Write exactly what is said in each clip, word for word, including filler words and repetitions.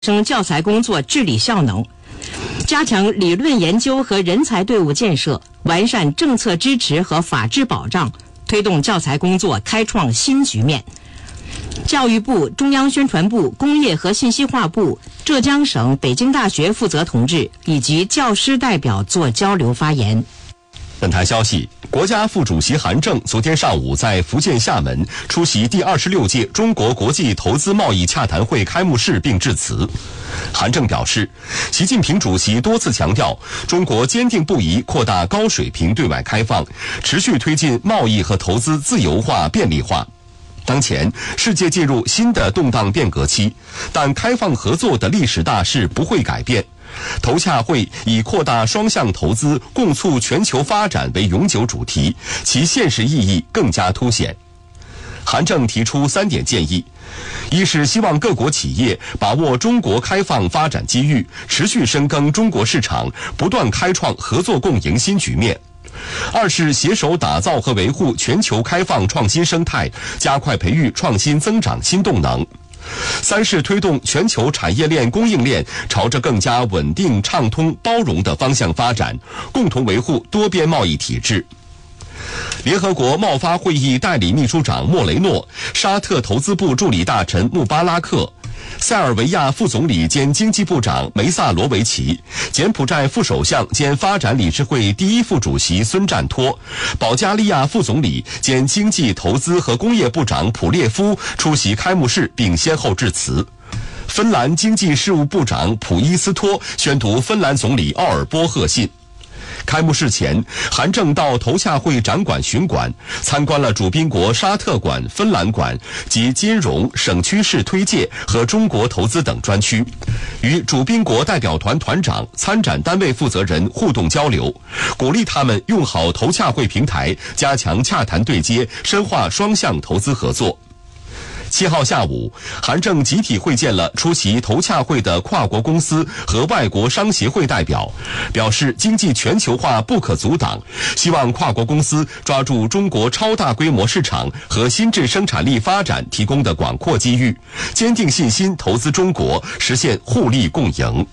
升教材工作治理效能，加强理论研究和人才队伍建设，完善政策支持和法治保障，推动教材工作开创新局面。教育部、中央宣传部、工业和信息化部、浙江省、北京大学负责同志以及教师代表做交流发言。 本台消息，国家副主席韩正昨天上午在福建厦门出席第二十六届中国国际投资贸易洽谈会开幕式并致辞。韩正表示，习近平主席多次强调，中国坚定不移扩大高水平对外开放，持续推进贸易和投资自由化便利化。当前，世界进入新的动荡变革期，但开放合作的历史大势不会改变。投洽会以扩大双向投资、共促全球发展为永久主题，其现实意义更加凸显。韩正提出三点建议：一是希望各国企业把握中国开放发展机遇，持续深耕中国市场，不断开创合作共赢新局面；二是携手打造和维护全球开放创新生态，加快培育创新增长新动能；三是推动全球产业链供应链朝着更加稳定、畅通、包容的方向发展，共同维护多边贸易体制。联合国贸发会议代理秘书长莫雷诺、沙特投资部助理大臣穆巴拉克、塞尔维亚副总理兼经济部长梅萨罗维奇、柬埔寨副首相兼发展理事会第一副主席孙占托、保加利亚副总理兼经济投资和工业部长普列夫出席开幕式并先后致辞。芬兰经济事务部长普伊斯托宣读芬兰总理奥尔波贺信。开幕式前，韩正到投洽会展馆巡馆，参观了主宾国沙特馆、芬兰馆及金融、省区市推介和中国投资等专区，与主宾国代表团团长、参展单位负责人互动交流，鼓励他们用好投洽会平台，加强洽谈对接，深化双向投资合作。七号下午，韩正集体会见了出席投洽会的跨国公司和外国商协会代表，表示经济全球化不可阻挡，希望跨国公司抓住中国超大规模市场和新质生产力发展提供的广阔机遇，坚定信心投资中国，实现互利共赢。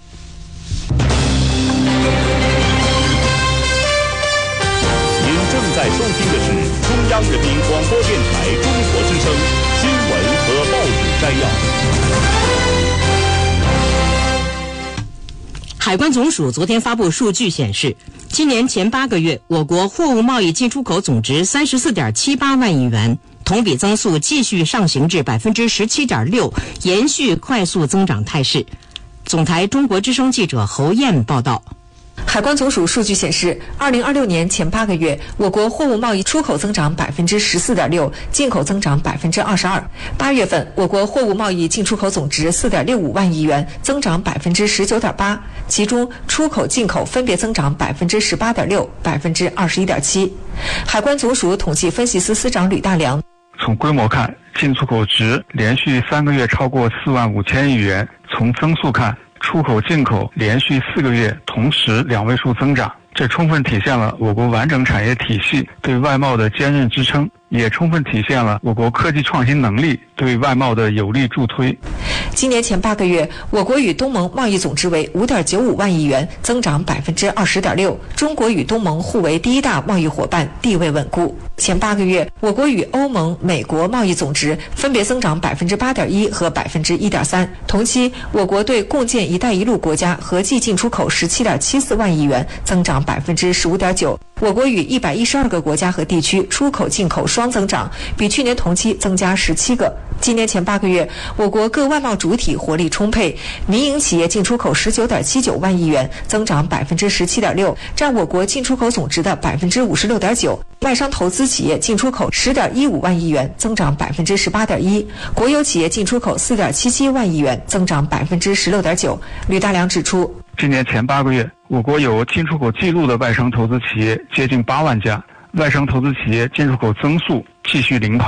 您正在收听的是中央人民广播电台中国之声新闻和报纸摘要。 海关总署昨天发布数据显示，今年前八个月，我国货物贸易进出口总值三十四点七八万亿元，同比增速继续上行至百分之十七点六，延续快速增长态势。总台中国之声记者侯燕报道。 海关总署数据显示，二零二六年前八个月，我国货物贸易出口增长百分之十四点六，进口增长百分之二十二。八月份，我国货物贸易进出口总值四点六五万亿元，增长百分之十九点八，其中出口、进口分别增长百分之十八点六、百分之二十一点七。海关总署统计分析司司长吕大良。 从规模看，进出口值连续三个月超过四万五千亿元；从增速看，出口进口连续四个月同时两位数增长，这充分体现了我国完整产业体系对外贸的坚韧支撑，也充分体现了我国科技创新能力对外贸的有力助推。 今年前八个月，我国与东盟贸易总值为五点九五万亿元，增长百分之二十点六。中国与东盟互为第一大贸易伙伴，地位稳固。前八个月，我国与欧盟、美国贸易总值分别增长百分之八点一和百分之一点三。同期，我国对共建“一带一路”国家合计进出口十七点七四万亿元，增长百分之十五点九。我国与一百一十二个国家和地区出口进口双增长，比去年同期增加十七个。今年前八个月，我国各外贸主体活力充沛，民营企业进出口十九点七九万亿元，增长百分之十七点六，占我国进出口总值的百分之五十六点九。外商投资企业进出口十点一五万亿元，增长百分之十八点一。国有企业进出口四点七七万亿元，增长百分之十六点九。吕大良指出， 今年前八个月，我国有进出口记录的外商投资企业接近八万家，外商投资企业进出口增速继续领跑。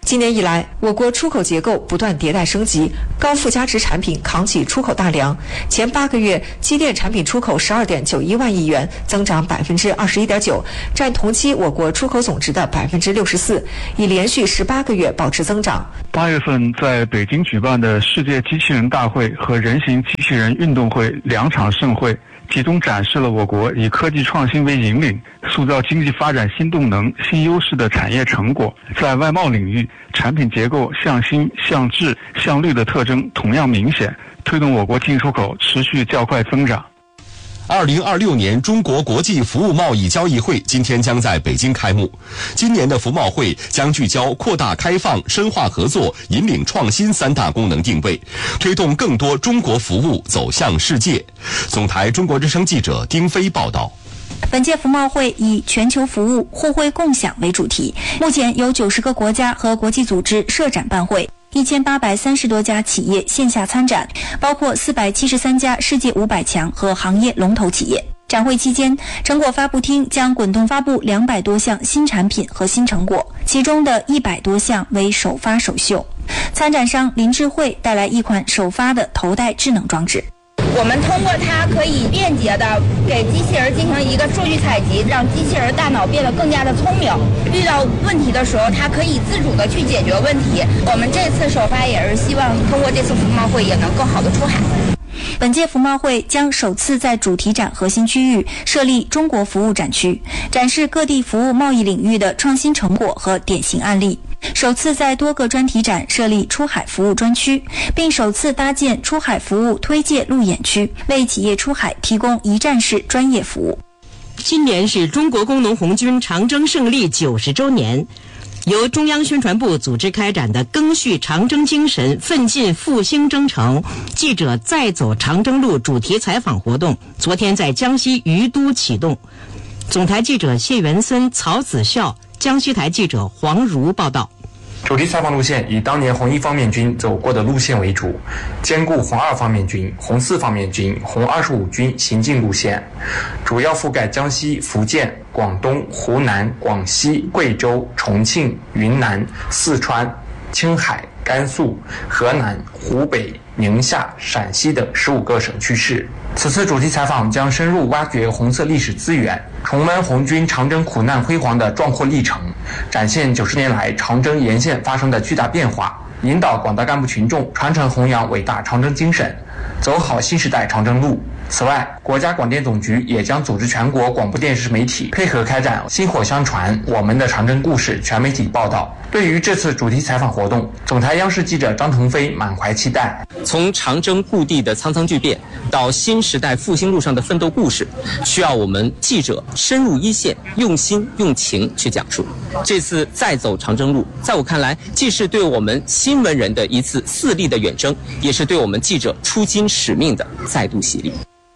今年以来，我国出口结构不断迭代升级，高附加值产品扛起出口大梁。前八个月，机电产品出口十二点九一万亿元，增长百分之二十一点九，占同期我国出口总值的百分之六十四，已连续十八个月保持增长。 八月份在北京举办的世界机器人大会和人形机器人运动会两场盛会，集中展示了我国以科技创新为引领，塑造经济发展新动能、新优势的产业成果。在外贸领域，产品结构向新、向质、向绿的特征同样明显，推动我国进出口持续较快增长。 二零二六年中国国际服务贸易交易会今天将在北京开幕。今年的服贸会将聚焦扩大开放、深化合作、引领创新三大功能定位，推动更多中国服务走向世界。总台中国之声记者丁飞报道。 本届服贸会以全球服务、互惠共享为主题，目前有九十个国家和国际组织设展办会。一千八百三十多家企业线下参展，包括四百七十三家世界五百强和行业龙头企业。展会期间，成果发布厅将滚动发布两百多项新产品和新成果，其中的一百多项为首发首秀。参展商林智慧带来一款首发的头戴智能装置。 我们通过它可以便捷的给机器人进行一个数据采集，让机器人大脑变得更加的聪明。遇到问题的时候，它可以自主的去解决问题。我们这次首发也是希望通过这次服贸会也能更好的出海。 本届服贸会将首次在主题展核心区域设立中国服务展区，展示各地服务贸易领域的创新成果和典型案例。首次在多个专题展设立出海服务专区，并首次搭建出海服务推介路演区，为企业出海提供一站式专业服务。 今年是中国工农红军长征胜利九十周年，由中央宣传部组织开展的赓续长征精神、奋进复兴征程记者再走长征路主题采访活动，昨天在江西于都启动。总台记者谢元森、曹子孝，江西台记者黄如报道。 主题采访路线以当年红一方面军走过的路线为主，兼顾红二方面军、红四方面军、红二十五军行进路线，主要覆盖江西、福建、广东、湖南、广西、贵州、重庆、云南、四川、青海、甘肃、河南、湖北、宁夏、陕西等十五个省区市。此次主题采访将深入挖掘红色历史资源，重温红军长征苦难辉煌的壮阔历程，展现九十年来长征沿线发生的巨大变化，引导广大干部群众传承弘扬伟大长征精神，走好新时代长征路。此外，国家广电总局也将组织全国广播电视媒体配合开展薪火相传我们的长征故事全媒体报道。对于这次主题采访活动，总台央视记者张腾飞满怀期待。 从长征故地的苍苍巨变到新时代复兴路上的奋斗故事，需要我们记者深入一线，用心用情去讲述。这次再走长征路，在我看来，既是对我们新闻人的一次四力的远征，也是对我们记者出京使命的再度洗礼。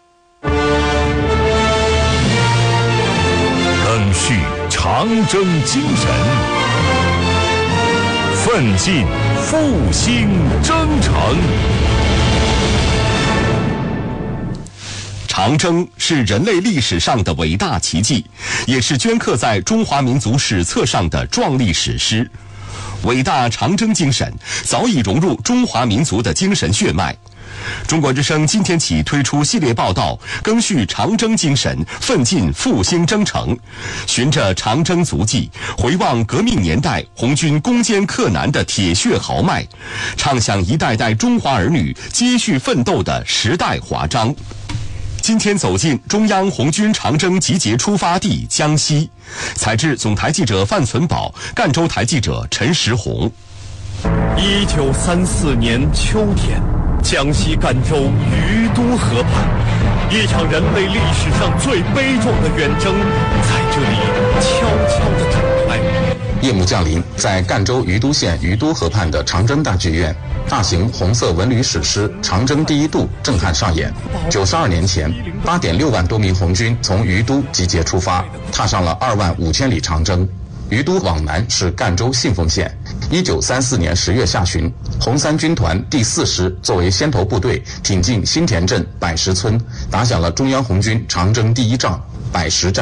赓续长征精神，奋进复兴征程。 长征是人类历史上的伟大奇迹，也是镌刻在中华民族史册上的壮丽史诗。伟大长征精神早已融入中华民族的精神血脉。中国之声今天起推出系列报道，赓续长征精神，奋进复兴征程，循着长征足迹，回望革命年代红军攻坚克难的铁血豪迈，唱响一代代中华儿女接续奋斗的时代华章。今天走进中央红军长征集结出发地江西，采制总台记者范存宝，赣州台记者陈石红。 一九三四年秋天，江西赣州于都河畔，一场人类历史上最悲壮的远征在这里悄悄地展开。 夜幕降临，在赣州于都县于都河畔的长征大剧院，大型红色文旅史诗《长征第一渡》震撼上演。九十二年前，八点六万多名红军从于都集结出发，踏上了二万五千里长征。于都往南是赣州信丰县。一九三四年十月下旬，红三军团第四师作为先头部队，挺进新田镇百石村，打响了中央红军长征第一仗百石战斗。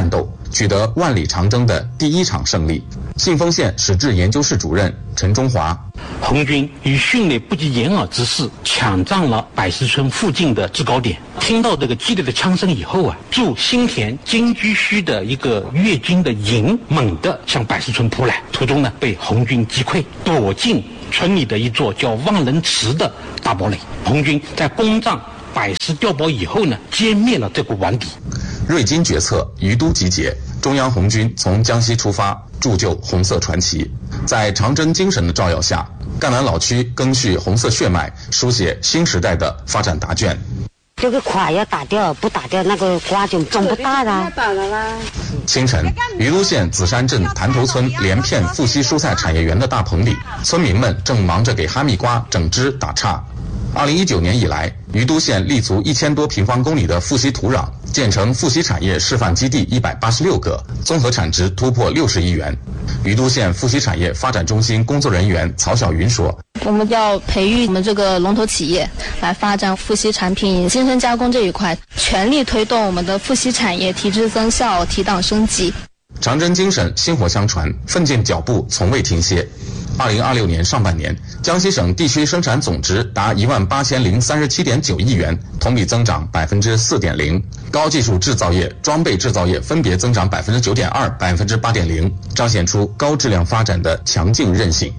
取得万里长征的第一场胜利。信丰县史志研究室主任陈中华： 红军以迅雷不及掩耳之势抢占了百石村附近的制高点。听到这个激烈的枪声以后啊，驻新田金居胥的一个越军的营猛地向百石村扑来，途中呢被红军击溃，躲进村里的一座叫望人池的大堡垒。红军在攻占百石碉堡以后呢，歼灭了这股顽敌。 瑞金决策，于都集结，中央红军从江西出发，铸就红色传奇。在长征精神的照耀下，赣南老区赓续红色血脉，书写新时代的发展答卷。 这个瓜要打掉，不打掉那个瓜就长不大了。 清晨，于都县紫山镇潭头村连片富硒蔬菜产业园的大棚里，村民们正忙着给哈密瓜整枝打杈。二零一九年以来，于都县立足一千多平方公里的富硒土壤，建成富硒产业示范基地一百八十六个，综合产值突破六十亿元。于都县富硒产业发展中心工作人员曹晓云说：“ 我们要培育我们这个龙头企业，来发展富硒产品精深加工这一块，全力推动我们的富硒产业提质增效、提档升级。” 长征精神薪火相传，奋进脚步从未停歇。二零二六年上半年，江西省地区生产总值达一万八千零三十七点九亿元，同比增长百分之四点零。高技术制造业、装备制造业分别增长百分之九点二、百分之八点零，彰显出高质量发展的强劲韧性。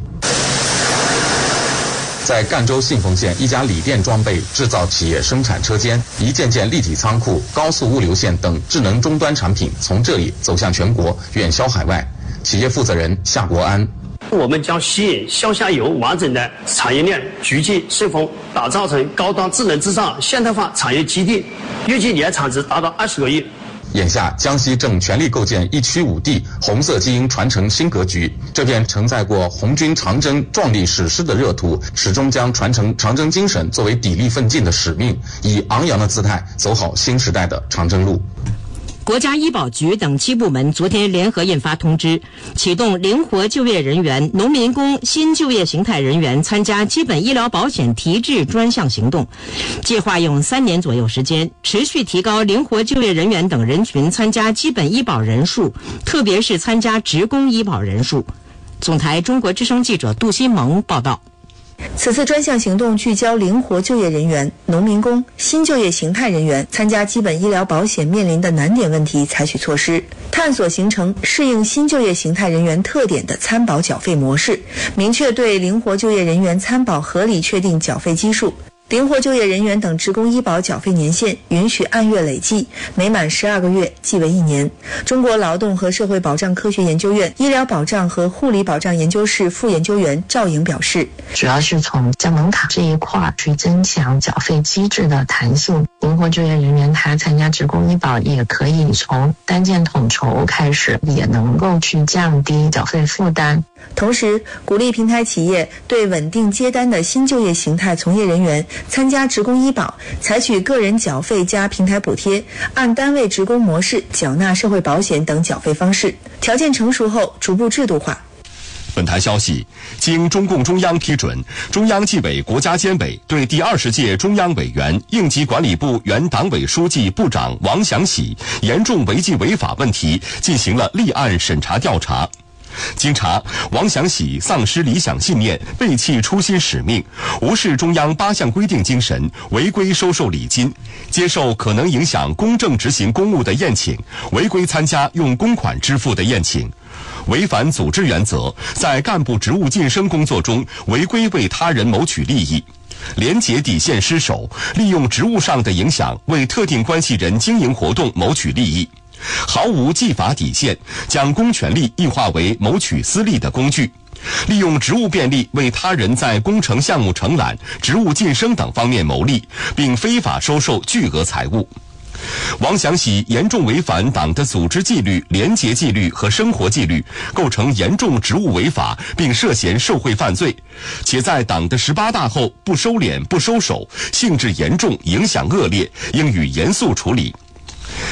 在赣州信丰县一家锂电装备制造企业生产车间，一件件立体仓库、高速物流线等智能终端产品从这里走向全国，远销海外。企业负责人夏国安： 我们将吸引销下游完整的产业链，聚集信丰，打造成高端智能制造现代化产业基地，预计年产值达到二十个亿。 眼下，江西正全力构建一区五地红色基因传承新格局。这片承载过红军长征壮丽史诗的热土，始终将传承长征精神作为砥砺奋进的使命，以昂扬的姿态走好新时代的长征路。 国家医保局等七部门昨天联合印发通知，启动灵活就业人员、农民工新就业形态人员参加基本医疗保险提质专项行动，计划用三年左右时间，持续提高灵活就业人员等人群参加基本医保人数，特别是参加职工医保人数。总台中国之声记者杜新萌报道。 此次专项行动聚焦灵活就业人员、农民工、新就业形态人员参加基本医疗保险面临的难点问题，采取措施，探索形成适应新就业形态人员特点的参保缴费模式，明确对灵活就业人员参保合理确定缴费基数。灵活就业人员等职工医保缴费年限允许按月累计，每满十二个月即为一年。中国劳动和社会保障科学研究院医疗保障和护理保障研究室副研究员赵颖表示， 主要是从降门槛这一块去增强缴费机制的弹性。灵活就业人员他参加职工医保也可以从单件统筹开始，也能够去降低缴费负担。 同时，鼓励平台企业对稳定接单的新就业形态从业人员参加职工医保，采取个人缴费加平台补贴，按单位职工模式缴纳社会保险等缴费方式，条件成熟后逐步制度化。 本台消息，经中共中央批准，中央纪委国家监委对第二十届中央委员、应急管理部原党委书记、部长王祥喜严重违纪违法问题进行了立案审查调查。经查，王祥喜丧失理想信念，背弃初心使命，无视中央八项规定精神，违规收受礼金，接受可能影响公正执行公务的宴请，违规参加用公款支付的宴请，违反组织原则，在干部职务晋升工作中违规为他人谋取利益，廉洁底线失守，利用职务上的影响为特定关系人经营活动谋取利益，毫无纪法底线，将公权力异化为谋取私利的工具，利用职务便利为他人在工程项目承揽、职务晋升等方面牟利，并非法收受巨额财物。王祥喜严重违反党的组织纪律、廉洁纪律和生活纪律，构成严重职务违法，并涉嫌受贿犯罪，且在党的十八大后不收敛、不收手，性质严重、影响恶劣，应予严肃处理。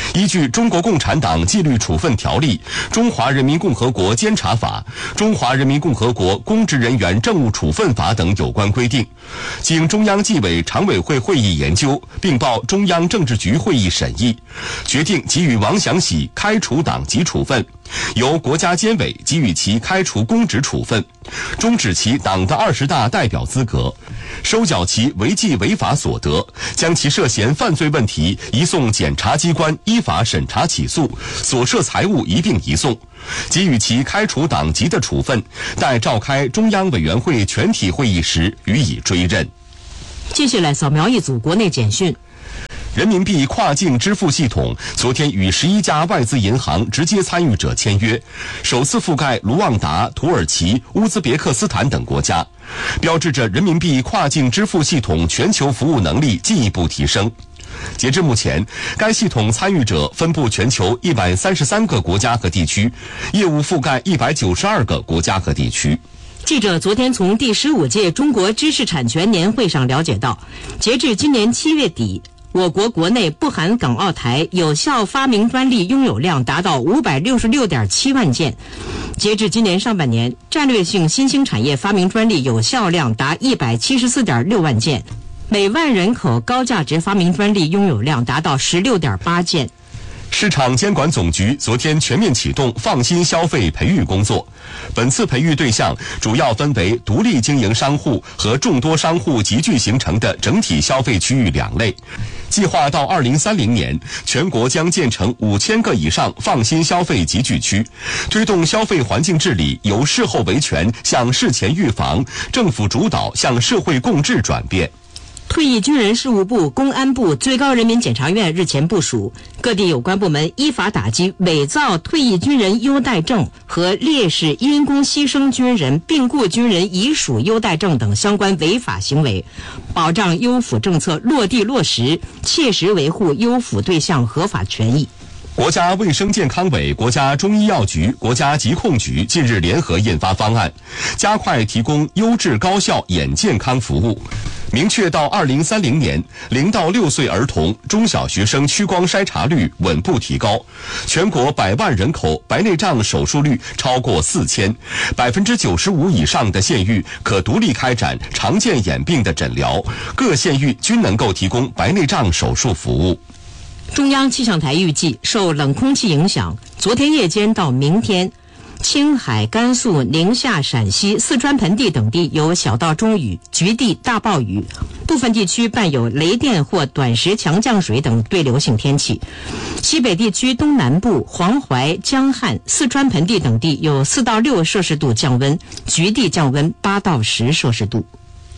依据《中国共产党纪律处分条例》、《中华人民共和国监察法》、《中华人民共和国公职人员政务处分法》等有关规定，经中央纪委常委会会议研究，并报中央政治局会议审议，决定给予王祥喜开除党籍处分，由国家监委给予其开除公职处分，终止其党的二十大代表资格，收缴其违纪违法所得，将其涉嫌犯罪问题移送检察机关依法审查起诉，所涉财物一并移送，给予其开除党籍的处分，待召开中央委员会全体会议时予以追认。 接下来扫描一组国内简讯。 人民币跨境支付系统昨天与十一家外资银行直接参与者签约，首次覆盖卢旺达、土耳其、乌兹别克斯坦等国家，标志着人民币跨境支付系统全球服务能力进一步提升。截至目前，该系统参与者分布全球一百三十三个国家和地区，业务覆盖一百九十二个国家和地区。 记者昨天从第十五届中国知识产权年会上了解到，截至今年七月底，我国国内不含港澳台有效发明专利拥有量达到五百六十六点七万件。截至今年上半年，战略性新兴产业发明专利有效量达一百七十四点六万件，每万人口高价值发明专利拥有量达到十六点八件。 市场监管总局昨天全面启动放心消费培育工作，本次培育对象主要分为独立经营商户和众多商户集聚形成的整体消费区域两类。计划到二零三零年，全国将建成五千个以上放心消费集聚区，推动消费环境治理由事后维权向事前预防、政府主导向社会共治转变。 退役军人事务部、公安部、最高人民检察院日前部署，各地有关部门依法打击伪造退役军人优待证和烈士因公牺牲军人、病故军人遗属优待证等相关违法行为，保障优抚政策落地落实，切实维护优抚对象合法权益。 国家卫生健康委、国家中医药局、国家疾控局近日联合印发方案，加快提供优质高效眼健康服务。明确到二零三零年，零到六岁儿童、中小学生屈光筛查率稳步提高，全国百万人口白内障手术率超过四千，百分之九十五以上的县域可独立开展常见眼病的诊疗，各县域均能够提供白内障手术服务。 中央气象台预计，受冷空气影响，昨天夜间到明天，青海、甘肃、宁夏、陕西、四川盆地等地有小到中雨，局地大暴雨，部分地区伴有雷电或短时强降水等对流性天气。西北地区东南部、黄淮、江汉、四川盆地等地有四到六摄氏度降温，局地降温八到十摄氏度。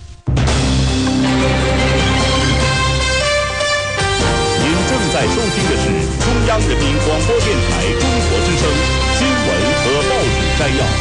在收听的是中央人民广播电台中国之声新闻和报纸摘要。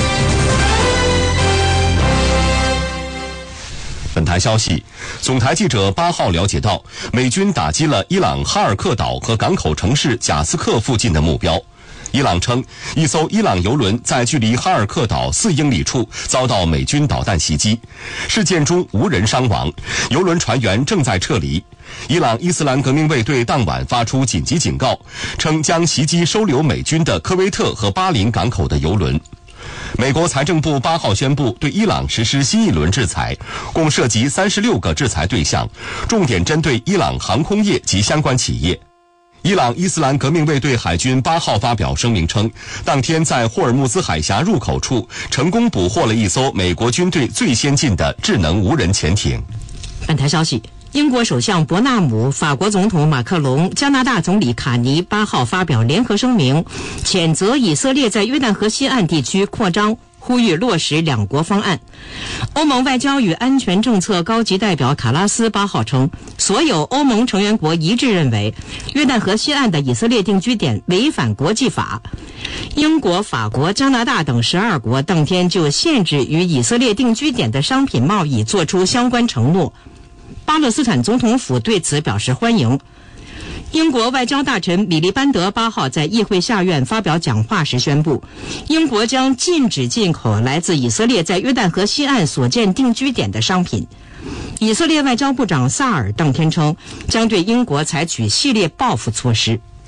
本台消息，总台记者八号了解到，美军打击了伊朗哈尔克岛和港口城市贾斯克附近的目标。伊朗称，一艘伊朗油轮在距离哈尔克岛四英里处遭到美军导弹袭击，事件中无人伤亡，油轮船员正在撤离。伊朗伊斯兰革命卫队当晚发出紧急警告，称将袭击收留美军的科威特和巴林港口的油轮。美国财政部八号宣布对伊朗实施新一轮制裁，共涉及三十六个制裁对象，重点针对伊朗航空业及相关企业。伊朗伊斯兰革命卫队海军八号发表声明称，当天在霍尔木兹海峡入口处成功捕获了一艘美国军队最先进的智能无人潜艇。 本台消息，英国首相伯纳姆、法国总统马克龙、加拿大总理卡尼八号发表联合声明，谴责以色列在约旦河西岸地区扩张，呼吁落实两国方案。欧盟外交与安全政策高级代表卡拉斯八号称，所有欧盟成员国一致认为，约旦河西岸的以色列定居点违反国际法。英国、法国、加拿大等十二国当天就限制与以色列定居点的商品贸易作出相关承诺。巴勒斯坦总统府对此表示欢迎。英国外交大臣米利班德八号在议会下院发表讲话时宣布，英国将禁止进口来自以色列在约旦河西岸所建定居点的商品。以色列外交部长萨尔当天称，将对英国采取系列报复措施。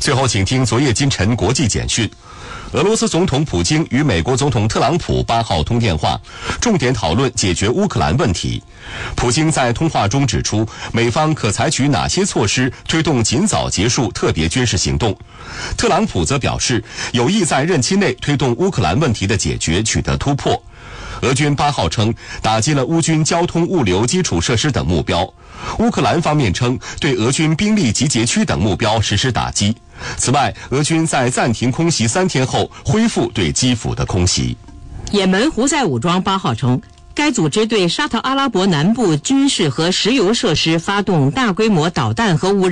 最后，请听昨夜今晨国际简讯。俄罗斯总统普京与美国总统特朗普八号通电话，重点讨论解决乌克兰问题。普京在通话中指出，美方可采取哪些措施推动尽早结束特别军事行动。特朗普则表示，有意在任期内推动乌克兰问题的解决取得突破。俄军八号称打击了乌军交通物流基础设施等目标，乌克兰方面称对俄军兵力集结区等目标实施打击。此外，俄军在暂停空袭三天后恢复对基辅的空袭。 也门胡塞武装八号称，该组织对沙特阿拉伯南部军事和石油设施发动大规模导弹和无人